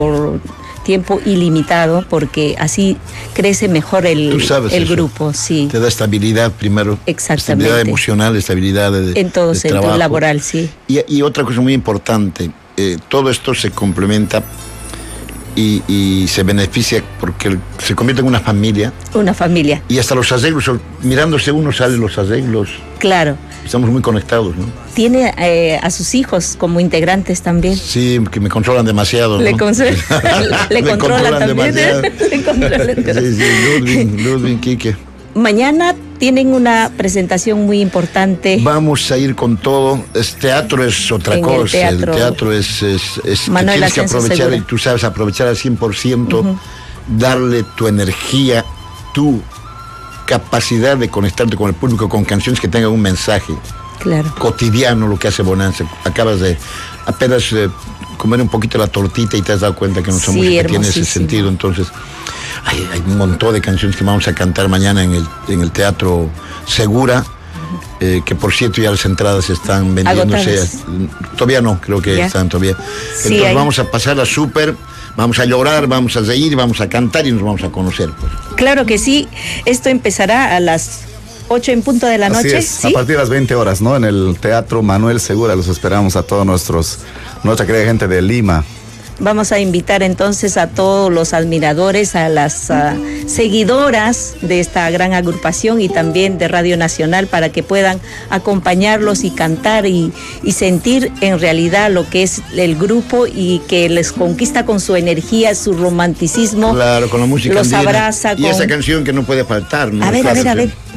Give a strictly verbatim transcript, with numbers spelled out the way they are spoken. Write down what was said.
por tiempo ilimitado, porque así crece mejor el, el grupo, sí. Te da estabilidad primero. Exactamente. Estabilidad emocional, estabilidad de, en todo de sentido trabajo. laboral, sí. Y, y otra cosa muy importante, eh, todo esto se complementa y, y se beneficia porque se convierte en una familia. Una familia. Y hasta los arreglos, mirándose uno salen los arreglos. Claro. Estamos muy conectados, ¿no? Tiene eh, a sus hijos como integrantes también. Sí, que me controlan demasiado, ¿no? Le, conse- le me controlan también. ¿eh? Le controlan. Sí, sí, Ludwig, Ludwig, Quique. Mañana tienen una presentación muy importante. Vamos a ir con todo. Es teatro es otra en cosa. El teatro, el teatro es, es, es que Manuel tienes que Ascenso aprovechar, Segura. y tú sabes aprovechar al cien por ciento, uh-huh. darle tu energía, tu capacidad de conectarte con el público con canciones que tengan un mensaje. Claro. Cotidiano, lo que hace Bonanza. Acabas de apenas eh, comer un poquito la tortita y te has dado cuenta que nuestra sí, música tiene ese sentido. Entonces, hay, hay un montón de canciones que vamos a cantar mañana en el, en el Teatro Segura, uh-huh. eh, que por cierto ya las entradas están vendiéndose. Agotadas. Todavía no, creo que ¿Ya? están todavía. Sí, Entonces hay... vamos a pasarla súper. Vamos a llorar, vamos a reír, vamos a cantar y nos vamos a conocer. Pues. Claro que sí. Esto empezará a las ocho en punto de la noche. Así es, ¿sí? A partir de las veinte horas, ¿no? En el Teatro Manuel Segura los esperamos a todos nuestros, nuestra querida gente de Lima. Vamos a invitar entonces a todos los admiradores, a las uh, seguidoras de esta gran agrupación y también de Radio Nacional para que puedan acompañarlos y cantar y, y sentir en realidad lo que es el grupo y que les conquista con su energía, su romanticismo. Claro, con la música los andina. abraza. Y con... esa canción que no puede faltar, ¿no? A ver, claro, a ver, a ver.